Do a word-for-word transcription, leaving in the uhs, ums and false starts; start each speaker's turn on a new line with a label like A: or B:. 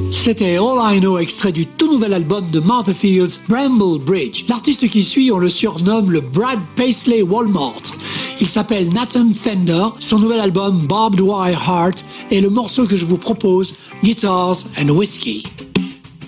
A: C'était All I Know, extrait du tout nouvel album de Martha Fields, Bramble Bridge. L'artiste qui suit, on le surnomme le Brad Paisley Walmart. Il s'appelle Nathan Fender, son nouvel album Barbed Wire Heart est le morceau que je vous propose, Guitars and Whiskey.